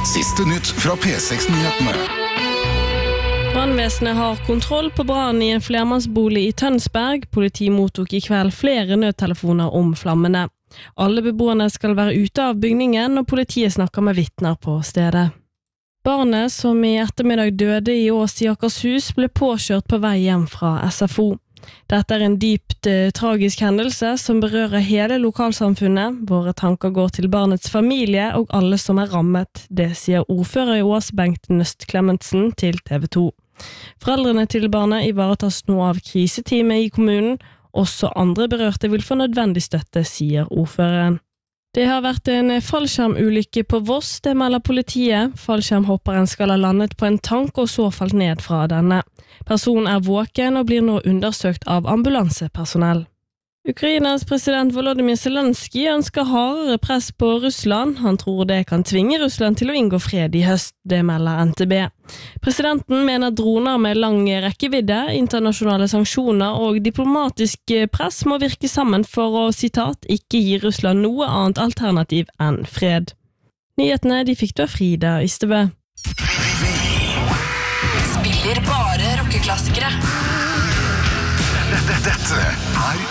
Siste nytt fra P6-nyhetene. Brandvesenet har kontroll på brannen i en flermannsbolig i Tønsberg. Politi mottok i kveld flere nødtelefoner om flammene. Alle beboerne skal være ute av bygningen, og politiet snakker med vitner på stedet. Barnet som i ettermiddag døde i Ås i Akershus ble påkjørt på vei hjem fra SFO. Dette en dypt tragisk hendelse som berører hele lokalsamfunnet. Våre tanker går til barnets familie og alle som rammet. Det sier ordfører i Ås Bengt Nøst Clementsen til TV 2. Foreldrene til barnet ivaretas nå av kriseteamet i kommunen. Også andre berørte vil få nødvendig støtte, sier ordføreren. Det har vært en fallskjermulykke på Voss, det melder politiet. Fallskjermhopperen skal ha landet på en tank og så falt ned fra denne. Personen våken og blir nå undersøkt av ambulansepersonell. Ukrainas president Volodymyr Zelensky ønsker hardere press på Russland. Han tror det kan tvinge Russland til å inngå fred i høst, det melder NTB. Presidenten mener droner med lang rekkevidde, internasjonale sanksjoner og diplomatisk press må virke sammen for å, sitat, ikke gi Russland noe annet alternativ enn fred. Nyhetene de fikk du av Frida Ystebø. Spiller bare rockeklassikere. Dette